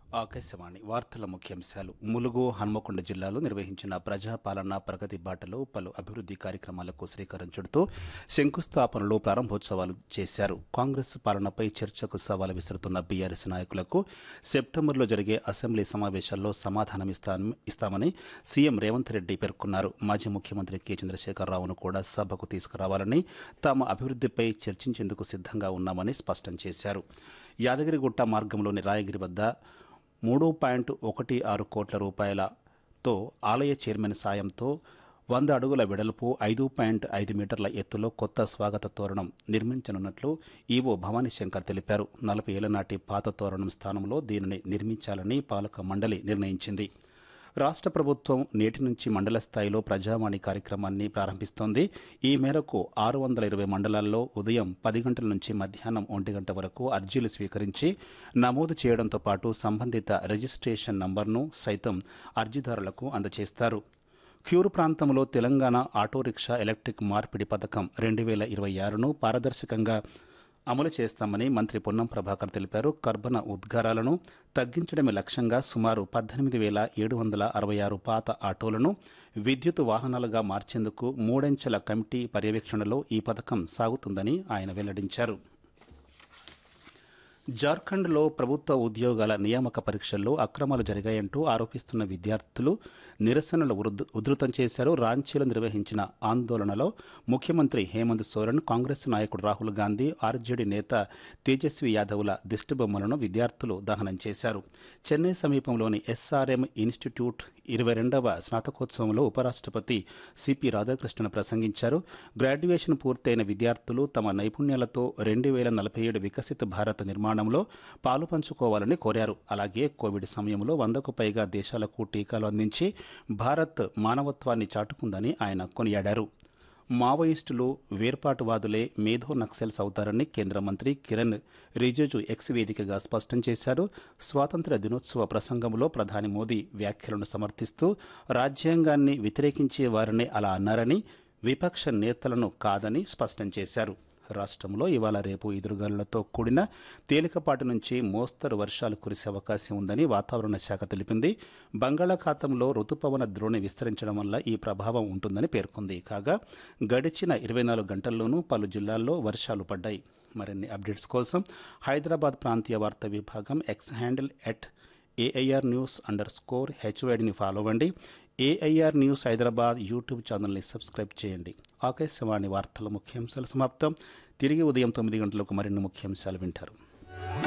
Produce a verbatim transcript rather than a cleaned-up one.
ఆకాశవాణి వార్తల ముఖ్యాంశాలు. ములుగు, హన్మకొండ జిల్లాలో నిర్వహించిన ప్రజాపాలన ప్రగతి బాటలో పలు అభివృద్ధి కార్యక్రమాలకు శ్రీకారం చుడుతూ శంకుస్థాపనలు, ప్రారంభోత్సవాలు చేశారు. కాంగ్రెస్ పాలనపై చర్చకు సవాలు విసురుతున్న బీఆర్ఎస్ నాయకులకు సెప్టెంబర్లో జరిగే అసెంబ్లీ సమావేశాల్లో సమాధానం ఇస్తామని సీఎం రేవంత్ రెడ్డి పేర్కొన్నారు. మాజీ ముఖ్యమంత్రి కె చంద్రశేఖరరావును కూడా సభకు తీసుకురావాలని, తాము అభివృద్ధిపై చర్చించేందుకు సిద్ధంగా ఉన్నామని స్పష్టం చేశారు. యాదగిరిగుట్ట మార్గంలోని రాయగిరి వద్ద మూడు పాయింట్ ఒకటి ఆరు కోట్ల రూపాయలతో ఆలయ చైర్మన్ సాయంతో వంద అడుగుల వెడల్పు, ఐదు పాయింట్ ఐదు మీటర్ల ఎత్తులో కొత్త స్వాగత తోరణం నిర్మించనున్నట్లు ఈవో భవానీ శంకర్ తెలిపారు. నలభై ఏళ్ల నాటి పాత తోరణం స్థానంలో దీనిని నిర్మించాలని పాలక మండలి నిర్ణయించింది. రాష్ట్ర ప్రభుత్వం నేటి నుంచి మండల స్థాయిలో ప్రజావాణి కార్యక్రమాన్ని ప్రారంభిస్తోంది. ఈ మేరకు ఆరు వందల ఇరవై మండలాల్లో ఉదయం పది గంటల నుంచి మధ్యాహ్నం ఒంటి గంట వరకు అర్జీలు స్వీకరించి నమోదు చేయడంతో పాటు సంబంధిత రిజిస్ట్రేషన్ నంబర్ను సైతం అర్జీదారులకు అందజేస్తారు. క్యూరు ప్రాంతంలో తెలంగాణ ఆటో రిక్షా ఎలక్ట్రిక్ మార్పిడి పథకం రెండు వేల ఇరవై ఆరును పారదర్శకంగా అమలు చేస్తామని మంత్రి పొన్నం ప్రభాకర్ తెలిపారు. కర్బన ఉద్గారాలను తగ్గించడమే లక్ష్యంగా సుమారు పద్దెనిమిది వేల ఏడు వందల అరవై ఆరు పాత ఆటోలను విద్యుత్ వాహనాలుగా మార్చేందుకు మూడంచెల కమిటీ పర్యవేక్షణలో ఈ పథకం సాగుతుందని ఆయన వెల్లడించారు. జార్ఖండ్లో ప్రభుత్వ ఉద్యోగాల నియామక పరీక్షల్లో అక్రమాలు జరిగాయంటూ ఆరోపిస్తున్న విద్యార్థులు నిరసనలు ఉధృతం చేశారు. రాంచీలో నిర్వహించిన ఆందోళనలో ముఖ్యమంత్రి హేమంత్ సోరెన్, కాంగ్రెస్ నాయకుడు రాహుల్ గాంధీ, ఆర్జేడీ నేత తేజస్వి యాదవ్ల దిష్టిబొమ్మలను విద్యార్థులు దహనం చేశారు. చెన్నై సమీపంలోని ఎస్ఆర్ఎం ఇన్స్టిట్యూట్ ఇరవై రెండవ స్నాతకోత్సవంలో ఉపరాష్ట్రపతి సిపి రాధాకృష్ణన్ ప్రసంగించారు. గ్రాడ్యుయేషన్ పూర్తయిన విద్యార్థులు తమ నైపుణ్యాలతో రెండు వేల నలభై ఏడు వికసిత భారత్ నిర్మాణంలో పాలు పంచుకోవాలని కోరారు. అలాగే కోవిడ్ సమయంలో వందకు పైగా దేశాలకు టీకాలు అందించి భారత్ మానవత్వాన్ని చాటుకుందని ఆయన కొనియాడారు. మావోయిస్టులు వేర్పాటువాదులే మేధో నక్సల్స్ అవుతారని కేంద్ర మంత్రి కిరణ్ రిజిజు ఎక్స్ వేదికగా స్పష్టం చేశారు. స్వాతంత్ర్య దినోత్సవ ప్రసంగంలో ప్రధాని మోదీ వ్యాఖ్యలను సమర్థిస్తూ రాజ్యాంగాన్ని వ్యతిరేకించే వారినే అలా అన్నారని, విపక్ష నేతలను కాదని స్పష్టం చేశారు. రాష్ట్రంలో ఇవాళ రేపు ఎదురుగాలులతో కూడిన తేలికపాటి నుంచి మోస్తరు వర్షాలు కురిసే అవకాశం ఉందని వాతావరణ శాఖ తెలిపింది. బంగాళాఖాతంలో రుతుపవన ద్రోణి విస్తరించడం వల్ల ఈ ప్రభావం ఉంటుందని పేర్కొంది. కాగా గడిచిన ఇరవై నాలుగు గంటల్లోనూ పలు జిల్లాల్లో వర్షాలు పడ్డాయి. మరిన్ని అప్డేట్స్ కోసం హైదరాబాద్ ప్రాంతీయ వార్తా విభాగం X handle at AIR news under score హెచ్వైడిని follow అవ్వండి. ఏఐఆర్ న్యూస్ హైదరాబాద్ యూట్యూబ్ ఛానల్ని సబ్స్క్రైబ్ చేయండి. ఆకాశవాణి వార్తల ముఖ్యాంశాలు సమాప్తం. తిరిగి ఉదయం తొమ్మిది గంటలకు మరిన్ని ముఖ్యాంశాలు వింటారు.